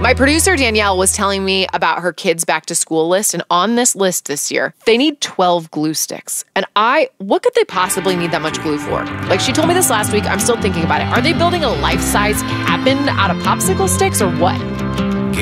My producer Danielle was telling me about her kids' back to school list, and on this list this year, they need 12 glue sticks. And what could they possibly need that much glue for? Like, she told me this last week, I'm still thinking about it. Are they building a life-size cabin out of popsicle sticks or what?